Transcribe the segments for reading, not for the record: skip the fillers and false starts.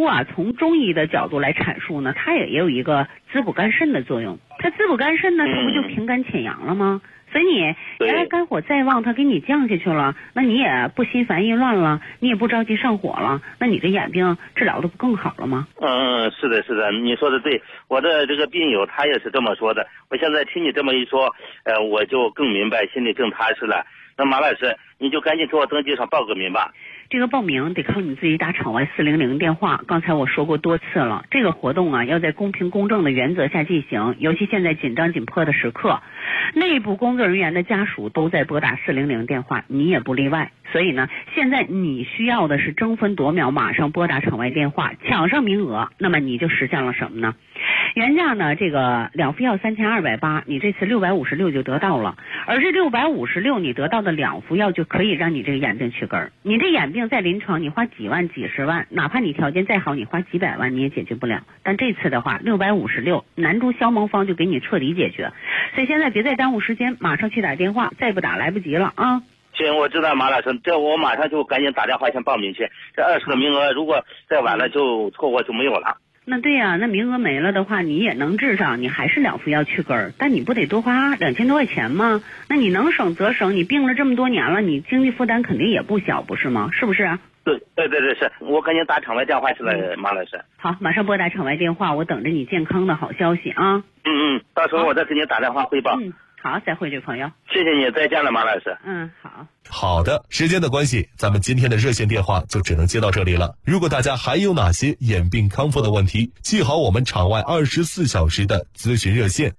菇啊，从中医的角度来阐述呢，它也有一个滋补肝肾的作用。它滋补肝肾呢，它不就平肝潜阳了吗？所以你原来肝火再旺，它给你降下去了，那你也不心烦意乱了，你也不着急上火了，那你这眼病治疗的不更好了吗？ 是的，是的，你说的对。我的这个病友他也是这么说的。我现在听你这么一说，我就更明白，心里更踏实了。那马老师，你就赶紧给我登记上报个名吧。 这个报名得靠你自己打场外400电话，刚才我说过多次了，这个活动啊要在公平公正的原则下进行，尤其现在紧张紧迫的时刻，内部工作人员的家属都在拨打400电话，你也不例外。所以呢，现在你需要的是争分夺秒，马上拨打场外电话，抢上名额，那么你就实现了什么呢？原价呢，这个2副药3280，你这次656就得到了，而这656你得到的2副药就可以让你这个眼病去根儿。你这眼病在临床你花几万几十万，哪怕你条件再好，你花几百万你也解决不了。但这次的话656南珠消蒙方就给你彻底解决。所以现在别再耽误时间，马上去打电话，再不打来不及了啊。 行，我知道马老师，这我马上就赶紧打电话先报名去。这20个名额如果再晚了就错过就没有了。 那对呀，那名额没了的话，你也能治上，你还是2副药去根儿，但你不得多花2000多块钱吗？那你能省则省，你病了这么多年了，你经济负担肯定也不小，不是吗？是不是啊？ 对，是我赶紧打场外电话去了，马老师。 好，马上拨打场外电话，我等着你健康的好消息啊。 到时候我再给你打电话汇报。 好，再会，这位朋友。 谢谢你，再见了，马老师。 好。 好的，时间的关系，咱们今天的热线电话就只能接到这里了。如果大家还有哪些眼病康复的问题，记好我们场外24小时的咨询热线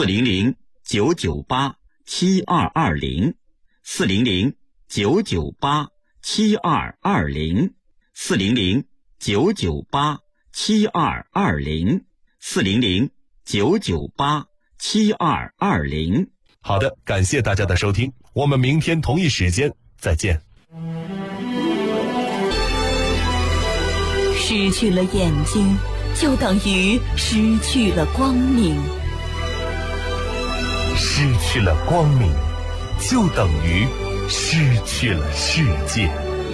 400-998-7220 400-998-7220 400-998-7220 400-998-7220。 好的，感谢大家的收听，我们明天同一时间再见。 失去了眼睛，就等于失去了光明； 失去了光明，就等于失去了世界。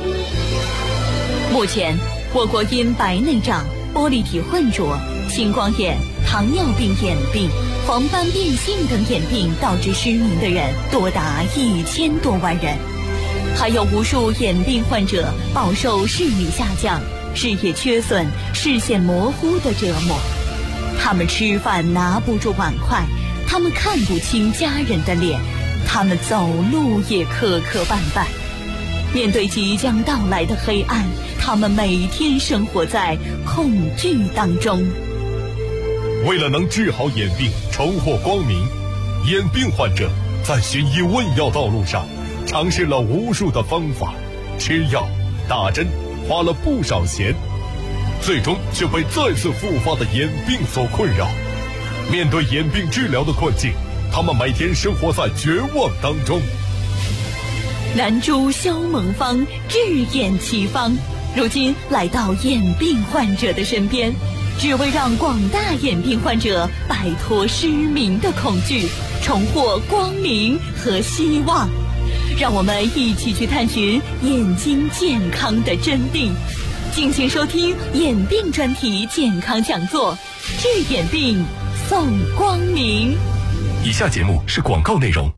目前，我国因白内障、玻璃体混浊、青光眼、糖尿病眼病、黄斑变性等眼病导致失明的人多达1000多万人，还有无数眼病患者饱受视力下降、视野缺损、视线模糊的折磨。他们吃饭拿不住碗筷，他们看不清家人的脸，他们走路也磕磕绊绊。面对即将到来的黑暗，他们每天生活在恐惧当中。 为了能治好眼病，重获光明，眼病患者在寻医问药道路上尝试了无数的方法，吃药、打针，花了不少钱，最终却被再次复发的眼病所困扰。面对眼病治疗的困境，他们每天生活在绝望当中。 南珠消蒙方治眼奇方，如今来到眼病患者的身边，只为让广大眼病患者摆脱失明的恐惧，重获光明和希望。让我们一起去探寻眼睛健康的真谛。敬请收听眼病专题健康讲座，治眼病送光明。 以下节目是广告内容。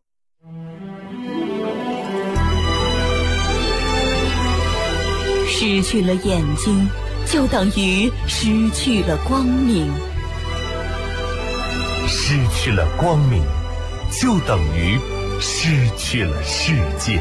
失去了眼睛，就等于失去了光明； 失去了光明，就等于失去了世界。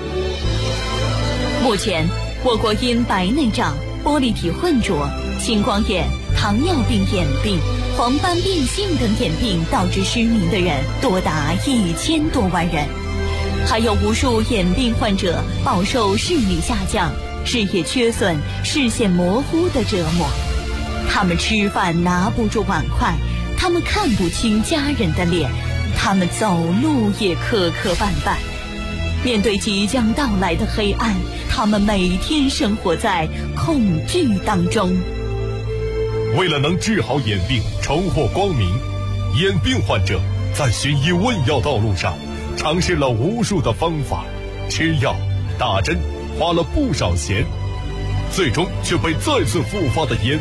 目前，我国因白内障、玻璃体混浊、青光眼、糖尿病眼病、黄斑变性等眼病导致失明的人多达1000多万人，还有无数眼病患者饱受视力下降、视野缺损、视线模糊的折磨。他们吃饭拿不住碗筷，他们看不清家人的脸，他们走路也磕磕绊绊。面对即将到来的黑暗，他们每天生活在恐惧当中。 为了能治好眼病，重获光明，眼病患者在寻医问药道路上尝试了无数的方法，吃药、打针，花了不少钱，最终却被再次复发的眼